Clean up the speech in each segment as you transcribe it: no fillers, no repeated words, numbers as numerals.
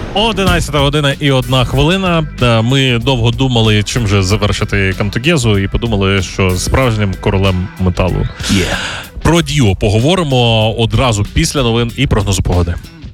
11 година і 1 хвилина. Ми довго думали, чим же завершити Камтогезу, і подумали, що справжнім королем металу. Про Діо поговоримо одразу після новин і прогнозу погоди.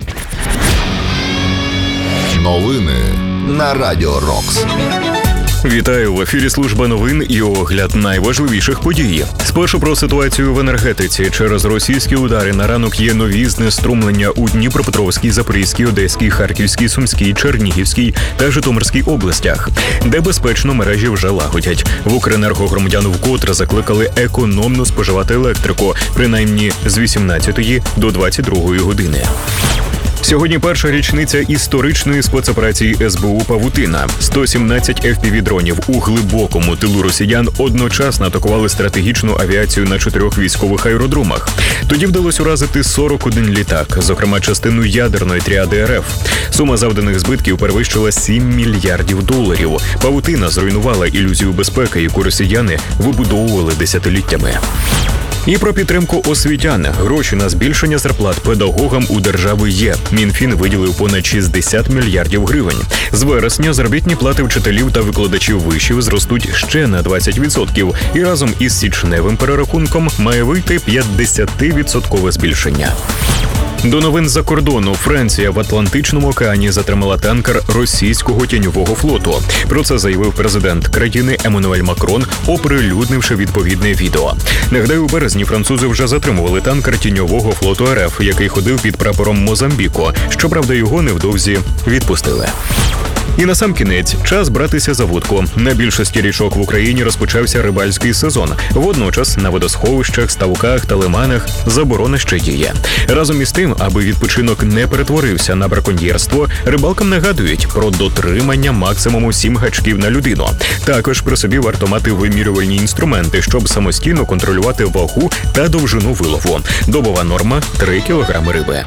Новини на Радіо Рокс. Вітаю, в ефірі служба новин і огляд найважливіших подій. Спершу про ситуацію в енергетиці. Через російські удари на ранок є нові знеструмлення у Дніпропетровській, Запорізькій, Одеській, Харківській, Сумській, Чернігівській та Житомирській областях, де безпечно мережі вже лагодять. В Укренерго громадян вкотре закликали економно споживати електрику, принаймні з 18 до 22 години. Сьогодні перша річниця історичної спецоперації СБУ «Павутина». 117 FPV-дронів у глибокому тилу росіян одночасно атакували стратегічну авіацію на 4 військових аеродромах. Тоді вдалося уразити 41 літак, зокрема частину ядерної тріади РФ. Сума завданих збитків перевищила $7 мільярдів. «Павутина» зруйнувала ілюзію безпеки, яку росіяни вибудовували десятиліттями. І про підтримку освітян. Гроші на збільшення зарплат педагогам у держави є. Мінфін виділив понад 60 мільярдів гривень. З вересня заробітні плати вчителів та викладачів вишів зростуть ще на 20%. І разом із січневим перерахунком має вийти 50% збільшення. До новин з-за кордону. Франція в Атлантичному океані затримала танкер російського тіньового флоту. Про це заявив президент країни Еммануель Макрон, оприлюднивши відповідне відео. Нагадаю, у березні французи вже затримували танкер тіньового флоту РФ, який ходив під прапором Мозамбіку. Щоправда, його невдовзі відпустили. І насамкінець, час братися за вудку. На більшості річок в Україні розпочався рибальський сезон. Водночас на водосховищах, ставках та лиманах заборона ще діє. Разом із тим, аби відпочинок не перетворився на браконьєрство, рибалкам нагадують про дотримання максимуму 7 гачків на людину. Також при собі варто мати вимірювальні інструменти, щоб самостійно контролювати вагу та довжину вилову. Добова норма – 3 кілограми риби.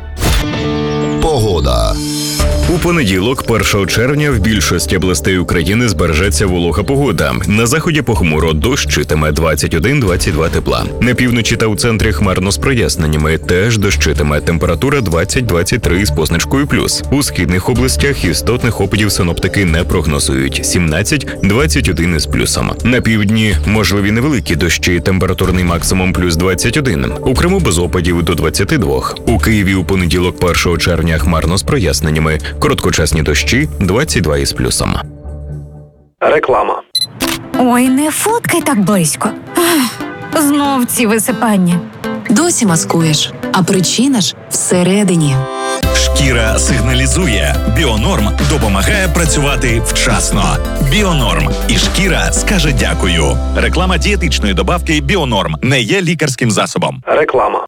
Погода. У понеділок, 1 червня, в більшості областей України збережеться волога погода. На заході похмуро, дощитиме 21-22 тепла. На півночі та у центрі хмарно з проясненнями, теж дощитиме. Температура 20-23 з позначкою плюс. У східних областях істотних опадів синоптики не прогнозують. 17-21 із плюсом. На півдні можливі невеликі дощі, температурний максимум плюс 21. У Криму без опадів до 22. У Києві у понеділок, 1 червня, хмарно з проясненнями. Короткочасні дощі 22 із плюсом. Реклама. Ой, не фоткай так близько. Знов ці висипання. Досі маскуєш, а причина ж всередині. Шкіра сигналізує. Біонорм допомагає працювати вчасно. Біонорм. І шкіра скаже дякую. Реклама дієтичної добавки Біонорм не є лікарським засобом. Реклама.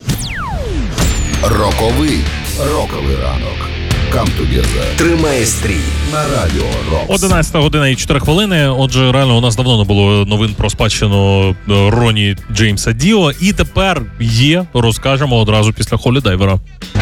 Роковий ранок. Камтогеза тримає стрій на Радіо Рокс. 11 година і 4 хвилини. Отже, реально у нас давно не було новин про спадщину Роні Джеймса Діо. І тепер є, розкажемо одразу після Холі Дайвера.